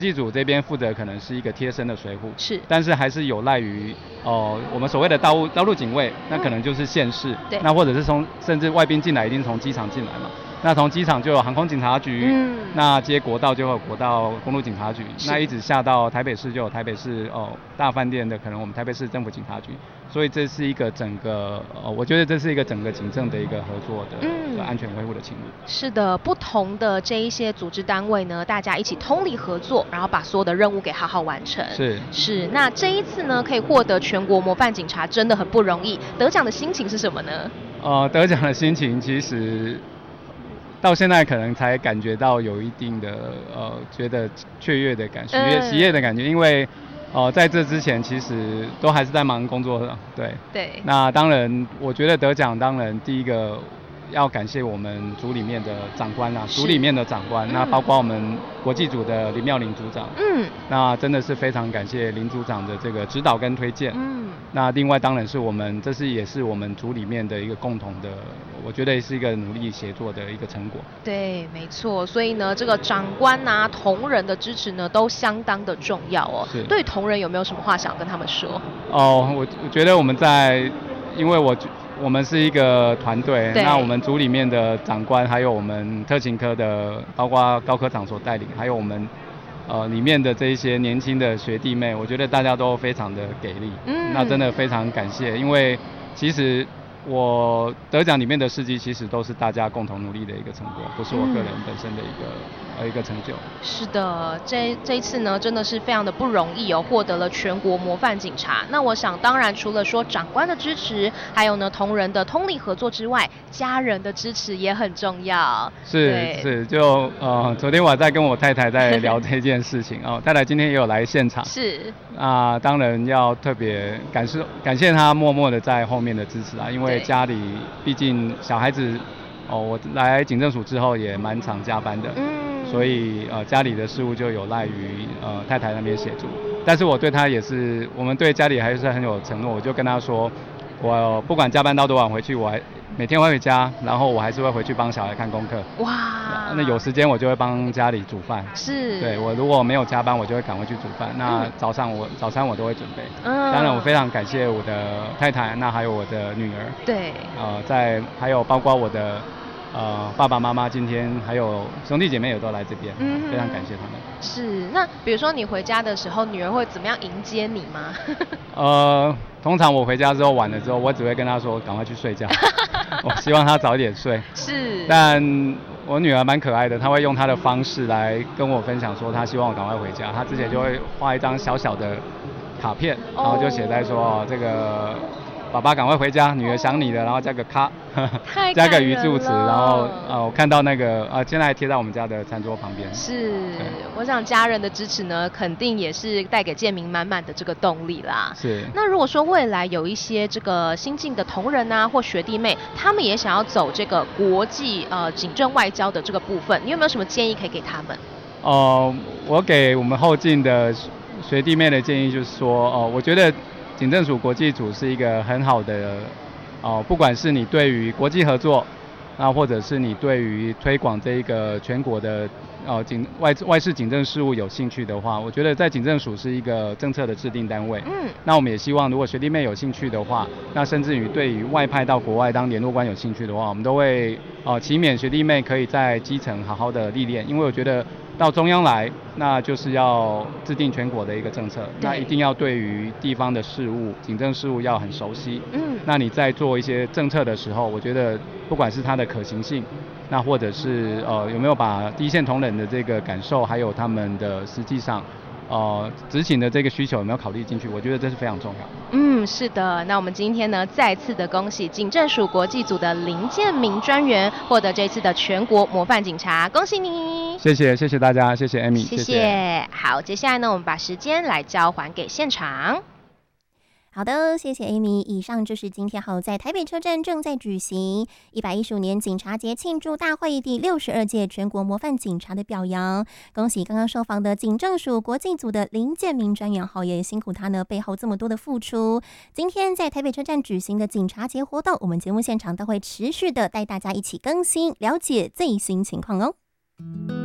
技组这边负责可能是一个贴身的随扈， 是， 但是还是有赖于我们所谓的道路警卫，那可能就是县市，那或者是甚至外宾进来一定从机场进来嘛，那从机场就有航空警察局，那接国道就有国道公路警察局，那一直下到台北市就有台北市大饭店的可能我们台北市政府警察局，所以这是一个整个我觉得这是一个整个警政的一个合作的安全维护的情谊。 是的，不同的这一些组织单位呢，大家一起通力合作，然后把所有的任务给好好完成。是。那这一次呢，可以获得全国模范警察真的很不容易。得奖的心情是什么呢？ 得奖的心情其实到现在可能才感觉到有一定的觉得雀跃的感觉，喜悦的感觉，因为在这之前其实都还是在忙工作上，对。那当然，我觉得得奖当然第一个要感谢我们组里面的长官啦，组里面的长官，那包括我们国际组的林妙玲组长，那真的是非常感谢林组长的这个指导跟推荐，那另外当然是这也是我们组里面的一个共同的，我觉得是一个努力协作的一个成果。 对，没错，所以呢，这个长官啊、同仁的支持呢，都相当的重要哦。对同仁有没有什么话想跟他们说？ 我觉得因为我们是一个团队，那我们组里面的长官，还有我们特勤科的，包括高科长所带领，还有我们里面的这一些年轻的学弟妹，我觉得大家都非常的给力，那真的非常感谢，因为其实我得奖里面的事迹，其实都是大家共同努力的一个成果，不是我个人本身的一个成就。 是的，这一次呢，真的是非常的不容易哦，获得了全国模范警察。那我想，当然除了说长官的支持，还有呢同仁的通力合作之外，家人的支持也很重要。 是，就昨天我在跟我太太在聊这件事情太太今天也有来现场。 是当然要特别感谢她默默的在后面的支持因为家里毕竟小孩子我来警政署之后也蛮常加班的，所以家里的事务就有赖于太太那边协助，但是我对她也是，我们对家里还是很有承诺，我就跟她说，我不管加班到多晚回去，我还每天会回家，然后我还是会回去帮小孩看功课。 哇！ 那有时间我就会帮家里煮饭。 对， 我如果没有加班，我就会赶快去煮饭。那早餐我都会准备。当然我非常感谢我的太太，那还有我的女儿。 对。 还有包括我的爸爸妈妈今天还有兄弟姐妹也都来这边，非常感谢他们。 是，那比如说你回家的时候，女儿会怎么样迎接你吗？ 通常我回家之后晚了之后，我只会跟她说赶快去睡觉，我希望她早点睡。 是。 但我女儿蛮可爱的，她会用她的方式来跟我分享说她希望我赶快回家。她之前就会画一张小小的卡片，然后就写在说这个爸爸赶快回家，女儿想你了，然后加个咔，加个语助词，然后我看到那个现在还贴在我们家的餐桌旁边。 是，我想家人的支持呢，肯定也是带给建明满满的这个动力啦。 是。 那如果说未来有一些这个新进的同仁啊，或学弟妹，他们也想要走这个国际警政外交的这个部分，你有没有什么建议可以给他们？ 我给我们后进的学弟妹的建议就是说，我觉得警政署国际组是一个很好的不管是你对于国际合作，或者是你对于推广这一个全国的外事警政事务有兴趣的话，我觉得在警政署是一个政策的制定单位。那我们也希望如果学弟妹有兴趣的话，那甚至于对于外派到国外当联络官有兴趣的话，我们都会期勉学弟妹可以在基层好好的历练，因为我觉得到中央来，那就是要制定全国的一个政策，那一定要对于地方的事务、警政事务要很熟悉。那你在做一些政策的时候，我觉得不管是它的可行性，那或者是有没有把第一线同仁的这个感受，还有他们的实际上执行的这个需求有没有考虑进去，我觉得这是非常重要。 是的。那我们今天呢，再次的恭喜警政署国际组的林建明专员获得这次的全国模范警察，恭喜你！ 谢谢大家，谢谢 Amy， 谢谢。好，接下来呢，我们把时间来交还给现场。 好的，谢谢 Amy。以上就是今天在台北车站正在举行115年警察节庆祝大会第62届全国模范警察的表扬。恭喜刚刚受访的警政署国际组的林建明专员，也辛苦他呢背后这么多的付出。今天在台北车站举行的警察节活动，我们节目现场都会持续的带大家一起更新，了解最新情况哦。